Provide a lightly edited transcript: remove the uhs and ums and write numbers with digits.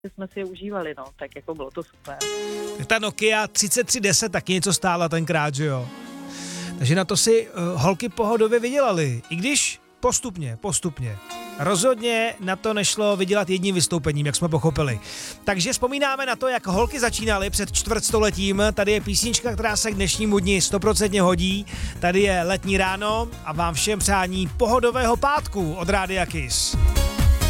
jsme si je užívali, no, tak jako bylo to super. Ta Nokia 3310 taky něco stála tenkrát, že jo? Takže na to si holky pohodově vydělali, i když postupně. Rozhodně na to nešlo vydělat jedním vystoupením, jak jsme pochopili. Takže vzpomínáme na to, jak holky začínaly před čtvrtstoletím. Tady je písnička, která se k dnešnímu dni 100% hodí. Tady je Letní ráno a vám všem přání pohodového pátku od Rádia Kiss.